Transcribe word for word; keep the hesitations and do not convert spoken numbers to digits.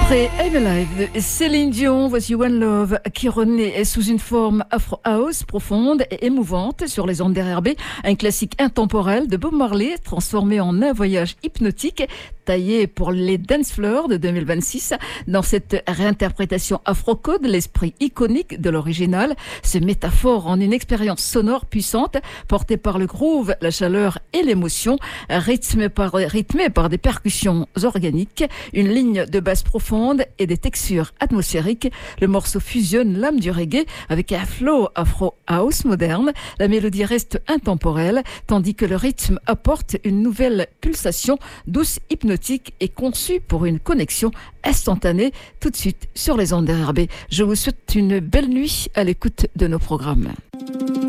Après I'm Alive de Céline Dion, voici One Love qui renaît sous une forme Afro House profonde et émouvante sur les ondes d'R R B. Un classique intemporel de Bob Marley transformé en un voyage hypnotique taillé pour les dance floors de deux mille vingt-six. Dans cette réinterprétation afro-code, l'esprit iconique de l'original se métaphore en une expérience sonore puissante portée par le groove, la chaleur et l'émotion, rythmée par, rythmée par des percussions organiques, une ligne de basse profonde et des textures atmosphériques. Le morceau fusionne l'âme du reggae avec un flow afro-house moderne. La mélodie reste intemporelle, tandis que le rythme apporte une nouvelle pulsation douce, hypnotique et conçue pour une connexion instantanée. Tout de suite sur les ondes d'R R B. Je vous souhaite une belle nuit à l'écoute de nos programmes.